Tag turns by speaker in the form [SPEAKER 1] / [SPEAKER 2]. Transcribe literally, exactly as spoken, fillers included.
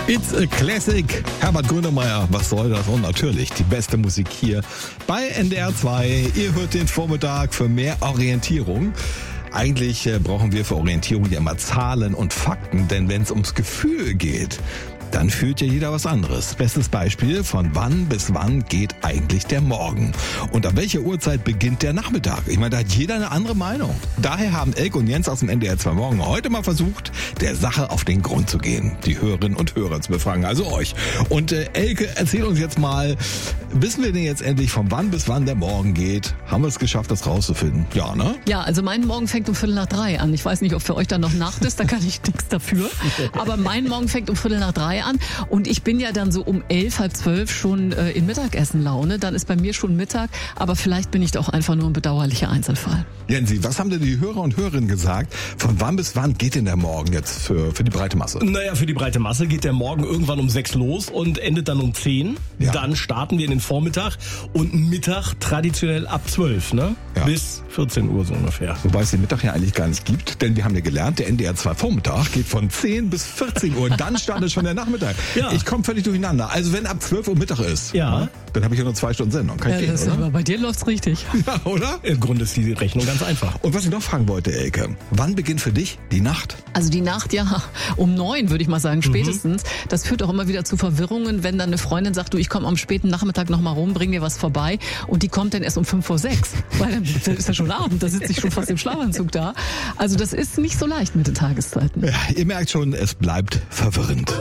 [SPEAKER 1] It's a Classic. Herbert Grönemeyer, was soll das? Und natürlich die beste Musik hier bei N D R zwei. Ihr hört den Vormittag für mehr Orientierung. Eigentlich äh, brauchen wir für Orientierung ja immer Zahlen und Fakten, denn wenn es ums Gefühl geht, dann fühlt ja jeder was anderes. Bestes Beispiel, von wann bis wann geht eigentlich der Morgen? Und ab welcher Uhrzeit beginnt der Nachmittag? Ich meine, da hat jeder eine andere Meinung. Daher haben Elke und Jens aus dem N D R zwei Morgen heute mal versucht, der Sache auf den Grund zu gehen, die Hörerinnen und Hörer zu befragen, also euch. Und äh, Elke, erzähl uns jetzt mal, wissen wir denn jetzt endlich, von wann bis wann der Morgen geht? Haben wir es geschafft, das rauszufinden? Ja, ne?
[SPEAKER 2] Ja, also mein Morgen fängt um Viertel nach drei an. Ich weiß nicht, ob für euch dann noch Nacht ist, da kann ich nichts dafür. Aber mein Morgen fängt um Viertel nach drei an und ich bin ja dann so um elf, halb zwölf schon äh, in Mittagessenlaune. Dann ist bei mir schon Mittag, aber vielleicht bin ich doch einfach nur ein bedauerlicher Einzelfall.
[SPEAKER 1] Jensi, was haben denn die Hörer und Hörerinnen gesagt? Von wann bis wann geht denn der Morgen jetzt für, für die breite Masse?
[SPEAKER 3] Naja, für die breite Masse geht der Morgen irgendwann um sechs los und endet dann um zehn. Ja. Dann starten wir in den Vormittag und Mittag traditionell ab zwölf, ne? Ja. Bis vierzehn Uhr so ungefähr.
[SPEAKER 1] Wobei es den Mittag ja eigentlich gar nicht gibt, denn wir haben ja gelernt, der N D R zwei Vormittag geht von zehn bis vierzehn Uhr. Dann startet schon der Nachmittag. Ja. Ich komme völlig durcheinander. Also wenn ab zwölf Uhr Mittag ist,
[SPEAKER 3] ja,
[SPEAKER 1] ne, dann habe ich ja nur zwei Stunden Sendung. Kann ich
[SPEAKER 2] ja,
[SPEAKER 1] gehen,
[SPEAKER 2] das,
[SPEAKER 1] oder?
[SPEAKER 2] Aber bei dir läuft's richtig.
[SPEAKER 1] Ja, oder?
[SPEAKER 3] Im Grunde ist die Rechnung ganz einfach.
[SPEAKER 1] Und was ich noch fragen wollte, Elke, wann beginnt für dich die Nacht?
[SPEAKER 2] Also die Nacht, ja, um neun würde ich mal sagen, spätestens. Mhm. Das führt auch immer wieder zu Verwirrungen, wenn dann eine Freundin sagt, du, ich komme am späten Nachmittag noch mal rum, bring dir was vorbei und die kommt dann erst um fünf vor sechs. Weil dann ist ja schon Abend, da sitze ich schon fast im Schlafanzug da. Also das ist nicht so leicht mit den Tageszeiten.
[SPEAKER 1] Ja, ihr merkt schon, es bleibt verwirrend.